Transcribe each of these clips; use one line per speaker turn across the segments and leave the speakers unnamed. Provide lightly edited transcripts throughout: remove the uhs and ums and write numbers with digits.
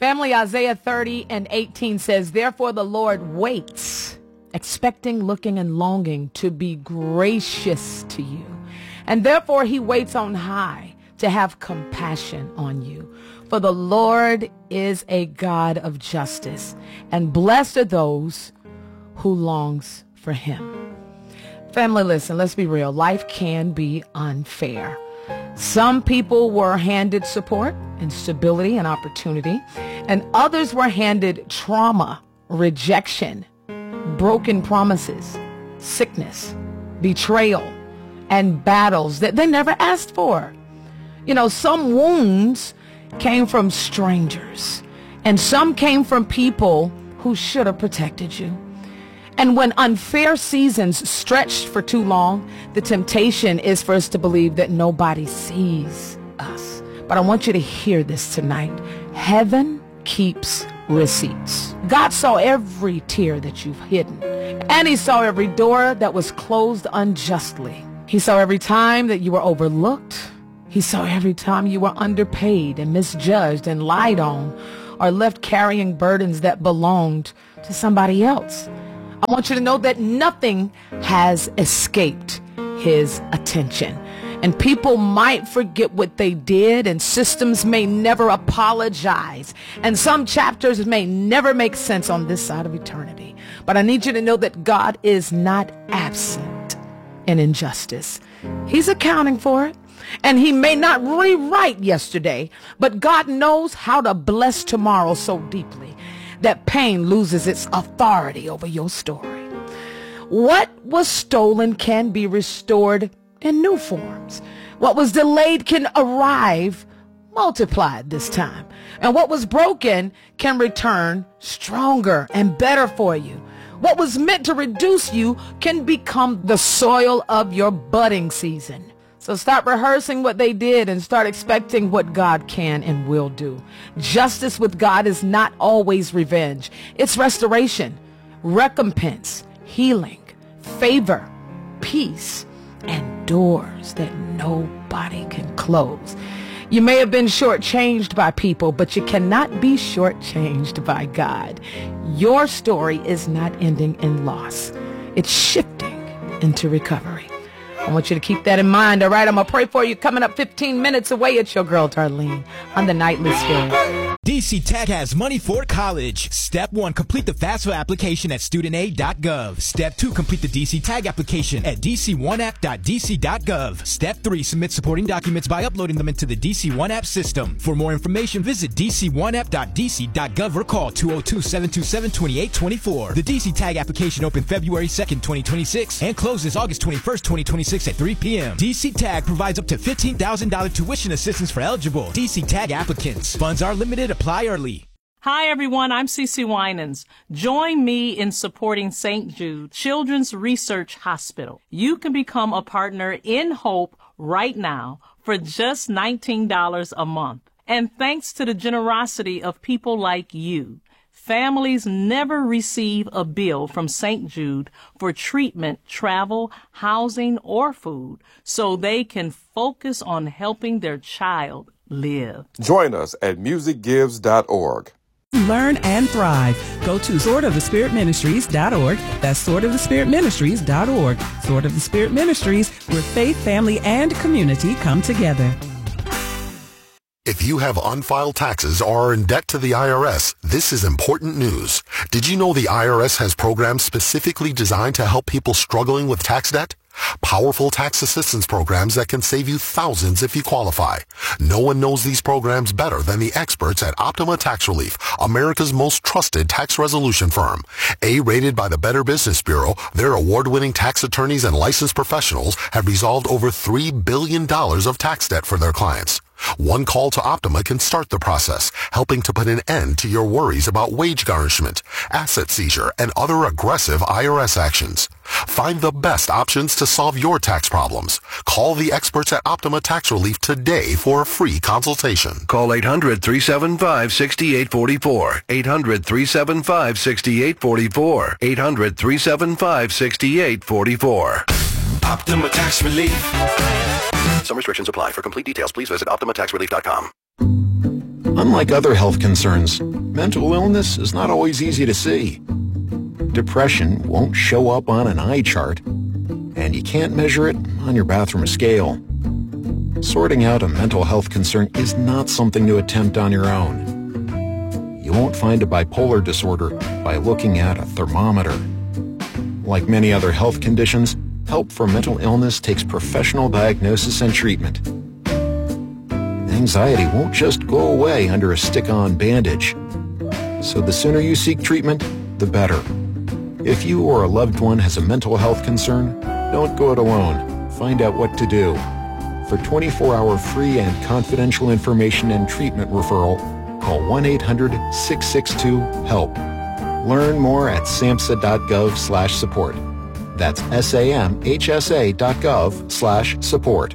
Family, Isaiah 30:18 says, therefore the Lord waits, expecting, looking, and longing to be gracious to you. And therefore he waits on high to have compassion on you. For the Lord is a God of justice, and blessed are those who longs for him. Family, listen, let's be real. Life can be unfair. Some people were handed support and stability and opportunity, and others were handed trauma, rejection, broken promises, sickness, betrayal, and battles that they never asked for. You know, some wounds came from strangers, and some came from people who should have protected you. And when unfair seasons stretched for too long, the temptation is for us to believe that nobody sees us. But I want you to hear this tonight. Heaven keeps receipts. God saw every tear that you've hidden, and he saw every door that was closed unjustly. He saw every time that you were overlooked. He saw every time you were underpaid and misjudged and lied on, or left carrying burdens that belonged to somebody else. I want you to know that nothing has escaped his attention. And people might forget what they did, and systems may never apologize, and some chapters may never make sense on this side of eternity. But I need you to know that God is not absent in injustice. He's accounting for it. And he may not rewrite yesterday, but God knows how to bless tomorrow so deeply that pain loses its authority over your story. What was stolen can be restored in new forms. What was delayed can arrive multiplied this time. And what was broken can return stronger and better for you. What was meant to reduce you can become the soil of your budding season. So stop rehearsing what they did and start expecting what God can and will do. Justice with God is not always revenge. It's restoration, recompense, healing, favor, peace, and doors that nobody can close. You may have been shortchanged by people, but you cannot be shortchanged by God. Your story is not ending in loss. It's shifting into recovery. I want you to keep that in mind, all right? I'm going to pray for you. Coming up 15 minutes away, it's your girl, Darlene, on the Nightly Sphere.
DC Tech has money for college. Step 1, complete the FAFSA application at studentaid.gov. Step 2, complete the DC Tag application at dc1app.dc.gov. Step 3, submit supporting documents by uploading them into the DC One App system. For more information, visit dc1app.dc.gov or call 202-727-2824. The DC Tag application opened February 2nd, 2026 and closes August 21st, 2026 at 3 p.m. DC Tag provides up to $15,000 tuition assistance for eligible DC Tag applicants. Funds are limited. Apply early.
Hi, everyone. I'm Cece Winans. Join me in supporting St. Jude Children's Research Hospital. You can become a partner in Hope right now for just $19 a month. And thanks to the generosity of people like you, families never receive a bill from St. Jude for treatment, travel, housing, or food, so they can focus on helping their child live.
Join us at musicgives.org.
Learn and thrive. Go to swordofthespiritministries.org. That's swordofthespiritministries.org. Sword of the Spirit Ministries, where faith, family, and community come together.
If you have unfiled taxes or are in debt to the IRS, this is important news. Did you know the IRS has programs specifically designed to help people struggling with tax debt? Powerful tax assistance programs that can save you thousands if you qualify. No one knows these programs better than the experts at Optima Tax Relief, America's most trusted tax resolution firm. A-rated by the Better Business Bureau, their award-winning tax attorneys and licensed professionals have resolved over $3 billion of tax debt for their clients. One call to Optima can start the process, helping to put an end to your worries about wage garnishment, asset seizure, and other aggressive IRS actions. Find the best options to solve your tax problems. Call the experts at Optima Tax Relief today for a free consultation.
Call 800-375-6844. 800-375-6844. 800-375-6844.
Optima Tax Relief.
Some restrictions apply. For complete details, please visit OptimaTaxRelief.com.
Unlike other health concerns, mental illness is not always easy to see. Depression won't show up on an eye chart, and you can't measure it on your bathroom scale. Sorting out a mental health concern is not something to attempt on your own. You won't find a bipolar disorder by looking at a thermometer. Like many other health conditions, help for mental illness takes professional diagnosis and treatment. Anxiety won't just go away under a stick-on bandage. So the sooner you seek treatment, the better. If you or a loved one has a mental health concern, don't go it alone. Find out what to do. For 24-hour free and confidential information and treatment referral, call 1-800-662-HELP. Learn more at samhsa.gov/support. That's samhsa.gov/support.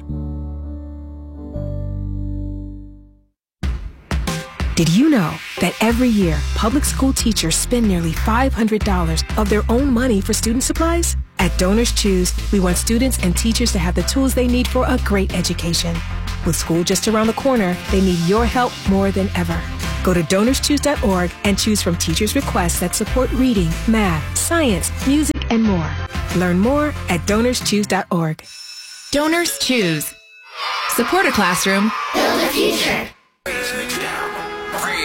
Did you know that every year, public school teachers spend nearly $500 of their own money for student supplies? At Donors Choose, we want students and teachers to have the tools they need for a great education. With school just around the corner, they need your help more than ever. Go to DonorsChoose.org and choose from teachers' requests that support reading, math, science, music, and more. Learn more at DonorsChoose.org.
Donors Choose. Support a classroom.
Build a future.